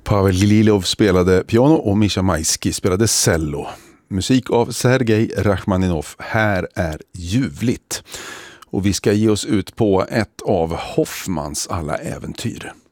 Pavel Gililov spelade piano och Mischa Maisky spelade cello. Musik av Sergej Rachmaninov. Här är ljuvligt. Och vi ska ge oss ut på ett av Hoffmans alla äventyr.